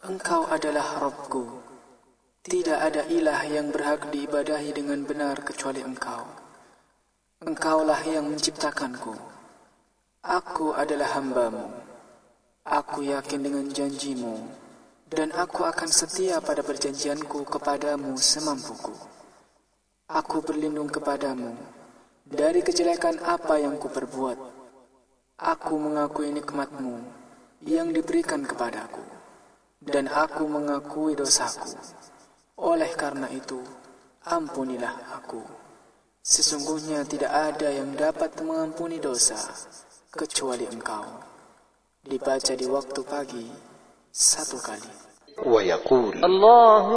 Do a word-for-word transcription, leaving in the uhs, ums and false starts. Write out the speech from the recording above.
Engkau adalah Rabbku. Tidak ada ilah yang berhak diibadahi dengan benar kecuali Engkau. Engkaulah yang menciptakanku. Aku adalah hamba-Mu. Aku yakin dengan janji-Mu, dan aku akan setia pada perjanjianku kepadamu semampuku. Aku berlindung kepadamu dari kejelekan apa yang kuperbuat. Aku mengakui nikmat-Mu yang diberikan kepadaku, dan aku mengakui dosaku. Oleh karena itu, ampunilah aku. Sesungguhnya tidak ada yang dapat mengampuni dosa kecuali Engkau. Dibaca di waktu pagi satu kali. ويقول الله